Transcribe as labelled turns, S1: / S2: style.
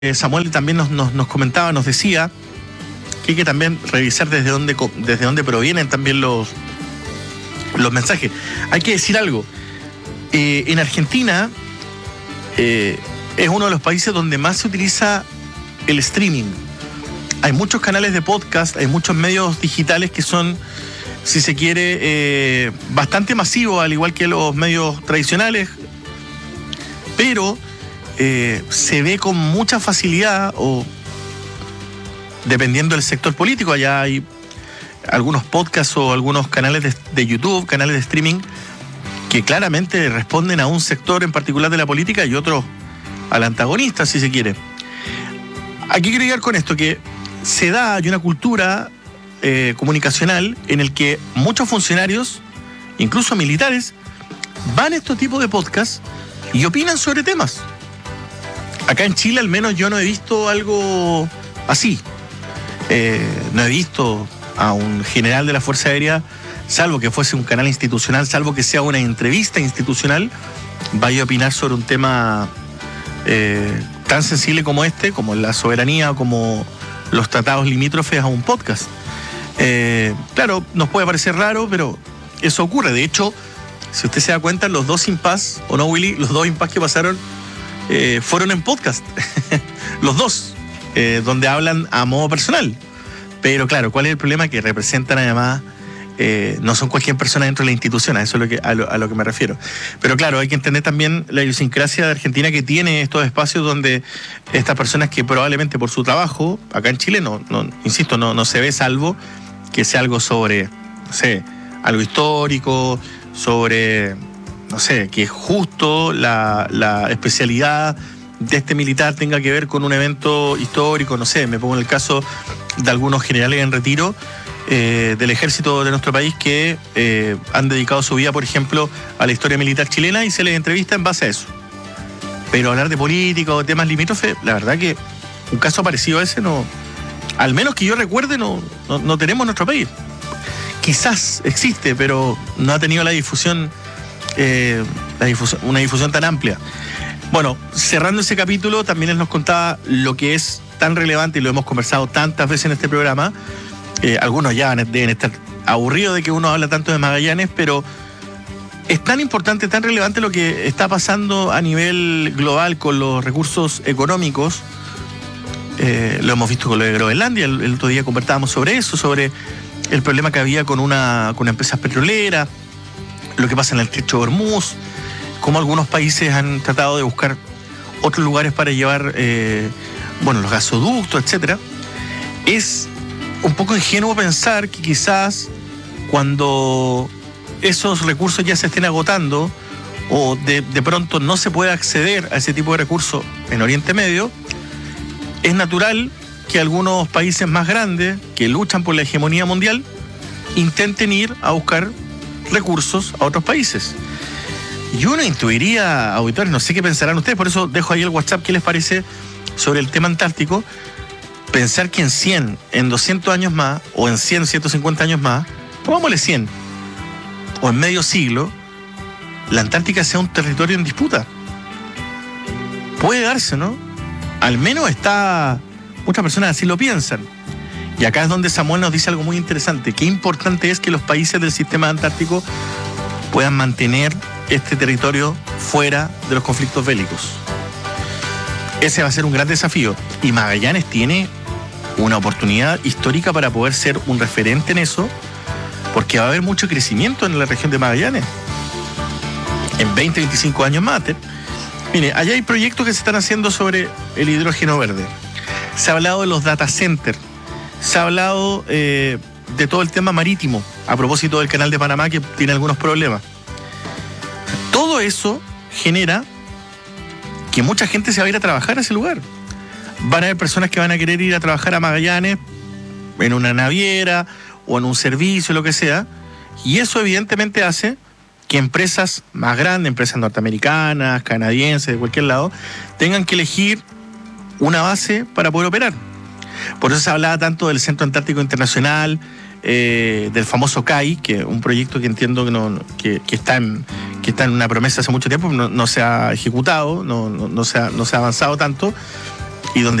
S1: Samuel también nos comentaba, nos decía que hay que también revisar desde dónde provienen también los mensajes. Hay que decir algo. En Argentina es uno de los países donde más se utiliza el streaming. Hay muchos canales de podcast, hay muchos medios digitales que son, si se quiere, bastante masivos, al igual que los medios tradicionales, pero se ve con mucha facilidad, o dependiendo del sector político. Allá hay algunos podcasts o algunos canales de YouTube, canales de streaming, que claramente responden a un sector en particular de la política y otros al antagonista, si se quiere. Aquí quiero llegar con esto, que hay una cultura comunicacional en el que muchos funcionarios, incluso militares, van a estos tipos de podcasts y opinan sobre temas. Acá en Chile al menos yo no he visto algo así. No he visto a un general de la Fuerza Aérea, salvo que fuese un canal institucional, salvo que sea una entrevista institucional, vaya a opinar sobre un tema tan sensible como este, como la soberanía, como los tratados limítrofes a un podcast. Claro, nos puede parecer raro, pero eso ocurre. De hecho, si usted se da cuenta, los dos impas, ¿o no, Willy? Los dos impas que pasaron fueron en podcast. Los dos, donde hablan a modo personal. Pero claro, ¿cuál es el problema? Que representan además, no son cualquier persona dentro de la institución, a eso es a lo que me refiero. Pero claro, hay que entender también la idiosincrasia de Argentina, que tiene estos espacios donde estas personas que probablemente por su trabajo, acá en Chile insisto, no se ve, salvo que sea algo sobre, no sé, algo histórico, sobre, no sé, que justo la especialidad de este militar tenga que ver con un evento histórico, no sé, me pongo en el caso de algunos generales en retiro del ejército de nuestro país que han dedicado su vida, por ejemplo, a la historia militar chilena, y se les entrevista en base a eso. Pero hablar de política o temas limítrofes, la verdad que un caso parecido a ese, no, al menos que yo recuerde, no tenemos en nuestro país. Quizás existe, pero no ha tenido una difusión tan amplia. Bueno, cerrando ese capítulo, también él nos contaba lo que es tan relevante, y lo hemos conversado tantas veces en este programa. Algunos ya deben estar aburridos de que uno habla tanto de Magallanes, pero es tan importante, tan relevante lo que está pasando a nivel global con los recursos económicos. Lo hemos visto con lo de Groenlandia. El otro día conversábamos sobre eso, sobre el problema que había con una empresa petrolera, lo que pasa en el estrecho de Hormuz, cómo algunos países han tratado de buscar otros lugares para llevar los gasoductos, etcétera. Es un poco ingenuo pensar que quizás cuando esos recursos ya se estén agotando, o de pronto no se pueda acceder a ese tipo de recursos en Oriente Medio, es natural que algunos países más grandes que luchan por la hegemonía mundial intenten ir a buscar recursos a otros países. Y uno intuiría, auditores, no sé qué pensarán ustedes, por eso dejo ahí el WhatsApp, ¿qué les parece sobre el tema antártico? Pensar que en 100, en 200 años más, o en 100, 150 años más, pongámosle 100, o en medio siglo, la Antártica sea un territorio en disputa. Puede darse, ¿no? Al menos muchas personas así lo piensan. Y acá es donde Samuel nos dice algo muy interesante. Qué importante es que los países del sistema antártico puedan mantener este territorio fuera de los conflictos bélicos. Ese va a ser un gran desafío. Y Magallanes tiene una oportunidad histórica para poder ser un referente en eso, porque va a haber mucho crecimiento en la región de Magallanes en 20, 25 años más. Mire, allá hay proyectos que se están haciendo sobre el hidrógeno verde. Se ha hablado de los data centers. Se ha hablado de todo el tema marítimo, a propósito del canal de Panamá, que tiene algunos problemas. Todo eso genera que mucha gente se va a ir a trabajar a ese lugar. Van a haber personas que van a querer ir a trabajar a Magallanes en una naviera o en un servicio, lo que sea, y eso evidentemente hace que empresas más grandes, empresas norteamericanas, canadienses, de cualquier lado, tengan que elegir una base para poder operar. Por eso se hablaba tanto del Centro Antártico Internacional, del famoso CAI, que es un proyecto que entiendo que está en una promesa hace mucho tiempo, no se ha ejecutado, no se ha avanzado tanto, y donde